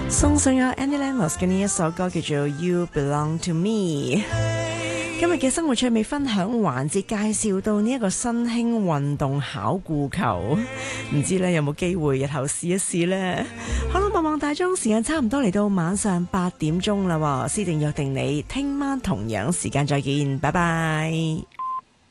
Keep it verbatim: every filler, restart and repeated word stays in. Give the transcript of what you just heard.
送上有 Annie Lennox 嘅呢一首歌叫做 You Belong to Me。今日嘅生活趣味分享環節介紹到呢一個新興運動巧固球，唔知咧有冇機會日後試一試呢？好啦，望望大鐘，時間差唔多嚟到晚上八點鐘啦，私定約定你聽晚同樣時間再見，拜拜。